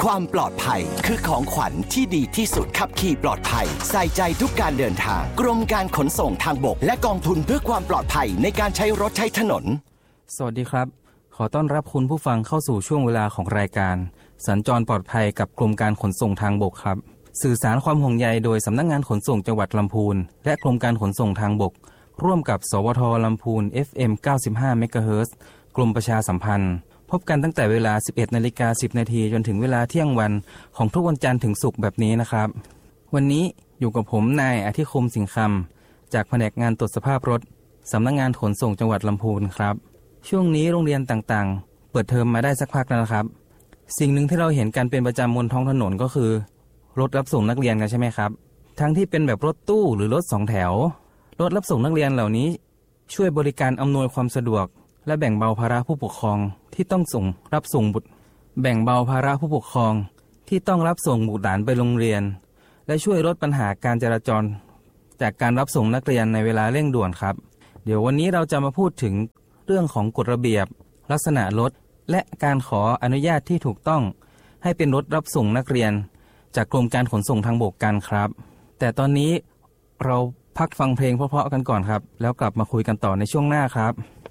ความปลอดภัยคือของขวัญที่ดีที่สุดขับขี่ปลอดภัยใส่ใจทุกการเดินทางกรมการขนส่งทางบกและกองทุนเพื่อความปลอดภัยในการใช้รถใช้ถนนสวัสดีครับขอต้อนรับคุณผู้ฟังเข้าสู่ช่วงเวลาของรายการสัญจรปลอดภัยกับกรมการขนส่งทางบกครับสื่อสารความห่วงใยโดยสำนักงานขนส่งจังหวัดลำพูนและกรมการขนส่งทางบกร่วมกับสวทลำพูน FM 95 เมกะเฮิรตซ์กรมประชาสัมพันธ์พบกันตั้งแต่เวลา 11:10 น.จนถึงเวลาเที่ยงวันของทุกวันจันทร์ถึงศุกร์แบบนี้นะครับวันนี้อยู่กับผมนายอธิคมสิงห์คำจากแผนกงานตรวจสภาพรถสำนักงานขนส่งจังหวัดลำพูนครับช่วงนี้โรงเรียนต่างๆเปิดเทอมมาได้สักพักแล้วนะครับสิ่งหนึ่งที่เราเห็นกันเป็นประจำบนท้องถนนก็คือรถรับส่งนักเรียนกันใช่ไหมครับทั้งที่เป็นแบบรถตู้หรือรถ2แถวรถรับส่งนักเรียนเหล่านี้ช่วยบริการอำนวยความสะดวกและแบ่งเบาภาระผู้ปกครองที่ต้องรับส่งบุตรหลานไปโรงเรียนและช่วยลดปัญหาการจราจรจากการรับส่งนักเรียนในเวลาเร่งด่วนครับเดี๋ยววันนี้เราจะมาพูดถึงเรื่องของกฎระเบียบลักษณะรถและการขออนุญาตที่ถูกต้องให้เป็นรถรับส่งนักเรียนจากกรมการขนส่งทางบกกันครับแต่ตอนนี้เราพักฟังเพลงเพราะๆกันก่อนครับแล้วกลับมาคุยกันต่อในช่วงหน้าครับ